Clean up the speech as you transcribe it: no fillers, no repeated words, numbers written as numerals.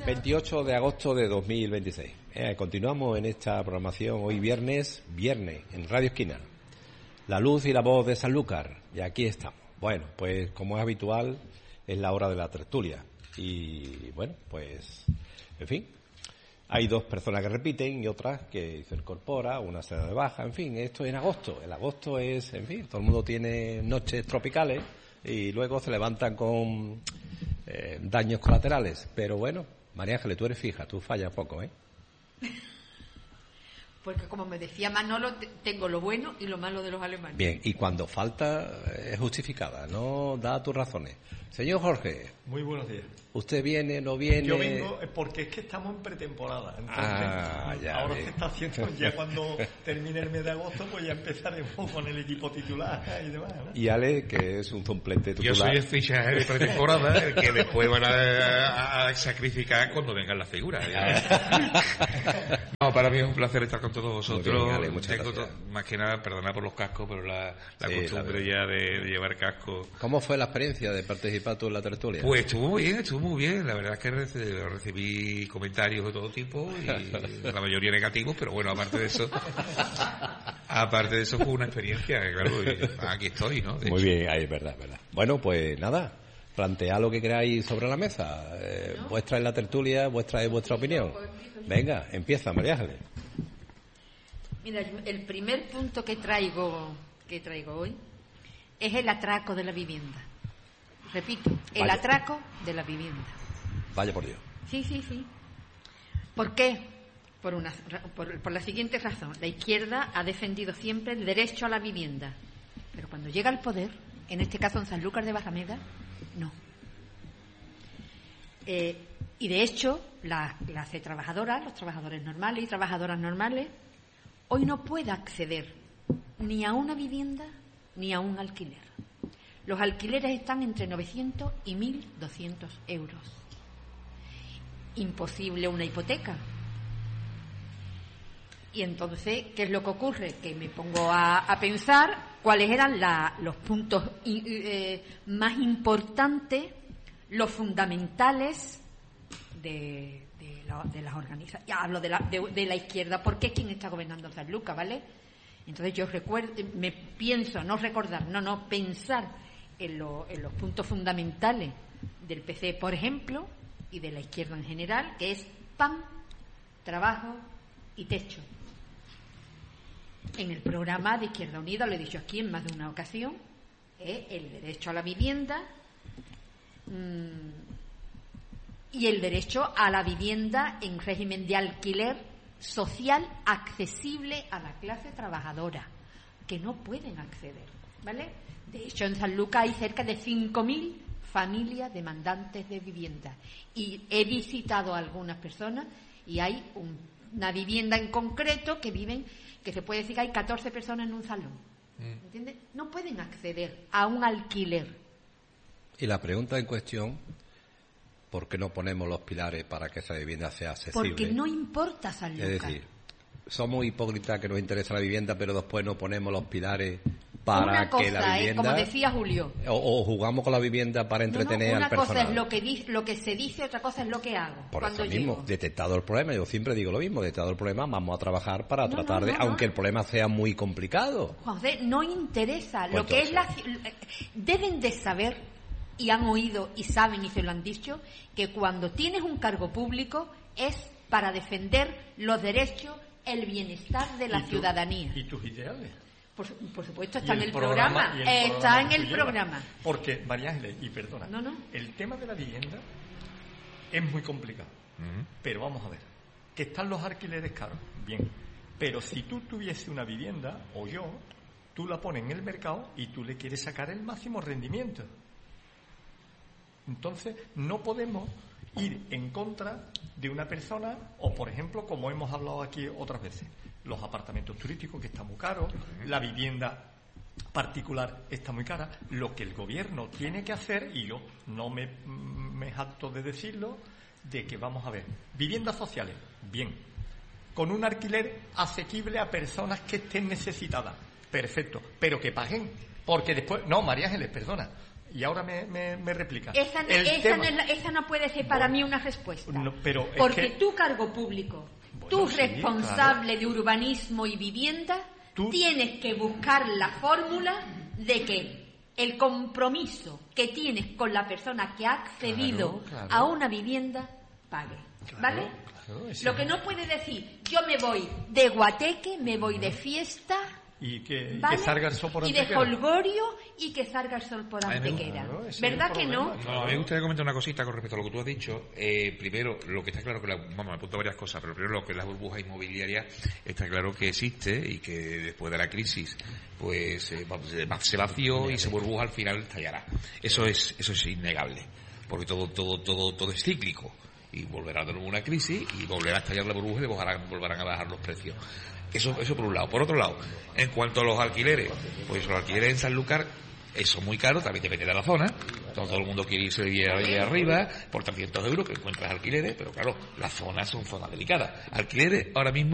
28 de agosto de 2026. Continuamos en esta programación hoy viernes, en Radio Esquina. La luz y la voz de Sanlúcar. Y aquí estamos. Bueno, pues como es habitual, es la hora de la tertulia. Y bueno, pues, en fin, hay dos personas que repiten y otras que se incorpora, una se da de baja, en fin, esto es en agosto. El agosto es, en fin, todo el mundo tiene noches tropicales y luego se levantan con daños colaterales. Pero bueno, María Ángeles, tú eres fija, tú fallas poco, ¿eh? Porque como me decía Manolo, tengo lo bueno y lo malo de los alemanes. Bien, y cuando falta es justificada, no da tus razones. Señor Jorge. Muy buenos días. ¿Usted viene, no viene? Yo vengo porque es que estamos en pretemporada. Entonces, ya ahora bien. se está haciendo, ya cuando termine el mes de agosto, pues ya empezaremos con el equipo titular y demás, ¿no? Y Ale, que es un suplente titular. Yo soy el fichaje de pretemporada, que después van a sacrificar cuando vengan las figuras. No, para mí es un placer estar con todos vosotros. Bien, Ale, muchas gracias. Más que nada, perdonad por los cascos, pero la costumbre ya de llevar casco. ¿Cómo fue la experiencia de participar tú en la tertulia? Pues estuvo muy bien. La verdad es que recibí comentarios de todo tipo y la mayoría negativos, pero bueno, aparte de eso fue una experiencia, claro, y aquí estoy, ¿no? Muy bien, ahí, verdad. Bueno, pues nada, plantead lo que queráis sobre la mesa. Vuestra es la tertulia, vuestra es vuestra opinión. Venga, empieza, María Ángeles. Mira, el primer punto que traigo hoy es el atraco de la vivienda. Repito, el atraco de la vivienda. Vaya por Dios. Sí. ¿Por qué? Por la siguiente razón. La izquierda ha defendido siempre el derecho a la vivienda. Pero cuando llega al poder, en este caso en Sanlúcar de Barrameda, no. Y de hecho, la clase trabajadora, los trabajadores normales y trabajadoras normales, hoy no puede acceder ni a una vivienda ni a un alquiler. Los alquileres están entre 900 y 1.200 euros. Imposible una hipoteca. Y entonces, ¿qué es lo que ocurre? Que me pongo a pensar cuáles eran los puntos más importantes, los fundamentales de las organizaciones. Ya hablo de la izquierda, porque es quien está gobernando Sanlúcar, ¿vale? Entonces yo pensar en los puntos fundamentales del PC, por ejemplo, y de la izquierda en general, que es pan, trabajo y techo. En el programa de Izquierda Unida, lo he dicho aquí en más de una ocasión, el derecho a la vivienda y el derecho a la vivienda en régimen de alquiler social accesible a la clase trabajadora, que no pueden acceder, ¿vale? De hecho, en Sanlúcar hay cerca de 5.000 familias demandantes de vivienda. Y he visitado a algunas personas y hay una vivienda en concreto que se puede decir que hay 14 personas en un salón. ¿Entiendes? No pueden acceder a un alquiler. Y la pregunta en cuestión, ¿por qué no ponemos los pilares para que esa vivienda sea accesible? Porque no importa Sanlúcar. Es decir, somos hipócritas que nos interesa la vivienda, pero después no ponemos los pilares para que la vivienda... como decía Julio. O jugamos con la vivienda para entretener al personal. Una cosa es lo que se dice, otra cosa es lo que hago. Por eso mismo, detectado el problema, yo siempre digo lo mismo, detectado el problema, vamos a trabajar para tratar de... Aunque el problema sea muy complicado. José, no interesa. Pues lo que es deben de saber, y han oído y saben y se lo han dicho, que cuando tienes un cargo público es para defender los derechos, el bienestar de la ciudadanía. ¿Y tus ideales? Por supuesto, está en el programa. Está en el programa. Porque, María Ángeles, y perdona, el tema de la vivienda es muy complicado. Pero vamos a ver, que están los alquileres caros, bien. Pero si tú tuviese una vivienda, o yo, tú la pones en el mercado y tú le quieres sacar el máximo rendimiento. Entonces, no podemos ir en contra de una persona, o por ejemplo, como hemos hablado aquí otras veces, los apartamentos turísticos, que están muy caros, la vivienda particular está muy cara. Lo que el gobierno tiene que hacer, y yo no me jacto de decirlo, de que vamos a ver, viviendas sociales, bien, con un alquiler asequible a personas que estén necesitadas, perfecto, pero que paguen, porque después, no, María Ángeles, perdona, Y ahora me replica. Esa no puede ser para mí una respuesta. No, pero porque tu cargo público, tú sí, responsable claro, de urbanismo y vivienda, tú tienes que buscar la fórmula de que el compromiso que tienes con la persona que ha accedido claro, a una vivienda pague. ¿Vale? Claro, Lo que no puede decir, yo me voy de guateque, me voy de fiesta, y que ¿vale? salga el sol por y de Antequera. holgorio y que salga el sol por Antequera. Claro, ese ¿Verdad es el que no? problema. No, a mí me gustaría comentar una cosita con respecto a lo que tú has dicho. Primero, lo que está claro que me apunto varias cosas, pero primero lo que es la burbuja inmobiliaria está claro que existe y que después de la crisis pues se vació y se burbuja al final estallará. Eso es innegable, porque todo es cíclico y volverá de nuevo una crisis y volverá a estallar la burbuja y volverán a bajar los precios. Eso por un lado. Por otro lado, en cuanto a los alquileres, pues los alquileres en Sanlúcar son muy caros, también depende de la zona. Todo el mundo quiere irse de ahí arriba por 300 euros que encuentras alquileres, pero claro, las zonas son zonas delicadas. Alquileres ahora mismo